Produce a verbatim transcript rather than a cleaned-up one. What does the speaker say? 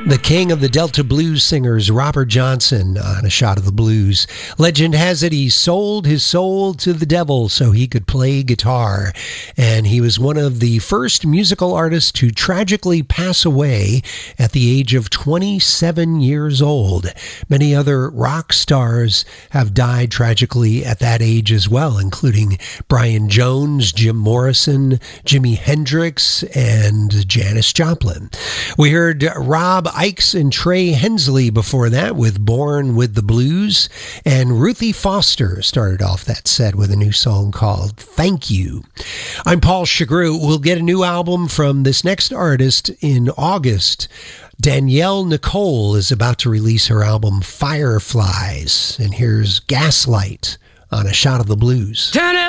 The king of the Delta blues singers, Robert Johnson, on A Shot of the Blues. Legend has it he sold his soul to the devil so he could play guitar. And he was one of the first musical artists to tragically pass away at the age of twenty-seven years old. Many other rock stars have died tragically at that age as well, including Brian Jones, Jim Morrison, Jimi Hendrix, and Janis Joplin. We heard Rob Ickes and Trey Hensley before that with Born with the Blues, and Ruthie Foster started off that set with a new song called Thank You. I'm Paul Chagru. We'll get a new album from this next artist in August. Danielle Nicole is about to release her album Fireflies, and here's Gaslight on A Shot of the Blues. Turn it